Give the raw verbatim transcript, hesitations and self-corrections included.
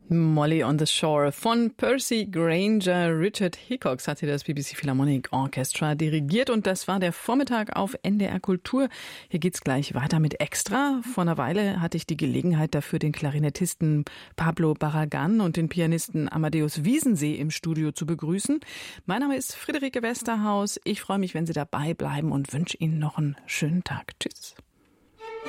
Molly on the Shore von Percy Granger. Richard Hickox hat hier das B B C Philharmonic Orchestra dirigiert und das war der Vormittag auf N D R Kultur. Hier geht's gleich weiter mit Extra. Vor einer Weile hatte ich die Gelegenheit dafür, den Klarinettisten Pablo Barragan und den Pianisten Amadeus Wiesensee im Studio zu begrüßen. Mein Name ist Friederike Westerhaus. Ich freue mich, wenn Sie dabei bleiben und wünsche Ihnen noch einen schönen Tag. Tschüss.